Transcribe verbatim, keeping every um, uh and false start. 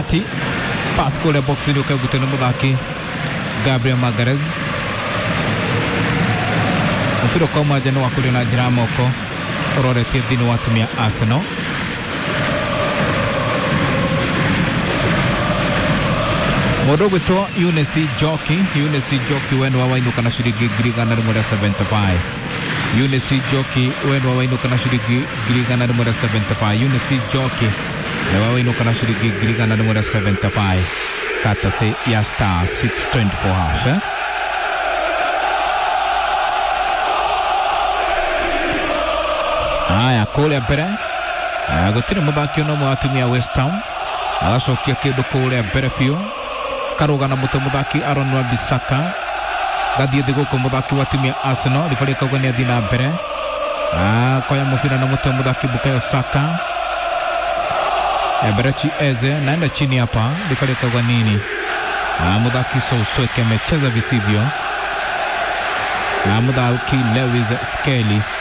katikati pass kule boxi ndio kagutana muthaki Gabriel Magalhaes mpira kama jana wakuli na drama uko ororete thini watumia Arsenal Modobeto Eunice Joki Eunice Joki wenu wawainuka na shilingi girigana numero seventy-five Eunice Joki wenu wawainuka na shilingi girigana numero seventy-five Eunice Joki na wawainuka na shilingi girigana numero seventy-five kata se ya star six twenty-four hash eh? Aya kule mbere gutire muthaki no mwatumia West Ham agacokia kindu kule mbere biu karugana muto muthaki Aaron Wan-Bissaka gathie thigo ko muthaki wa timu ya Arsenal rifari kauga ni athina mbere ah koya mufira na muto muthaki Bukayo Saka Eberechi Eze naenda chini hapa rifari kauga nini ah muthaki Soucek amecheza visivyo na muthaki Lewis Skelly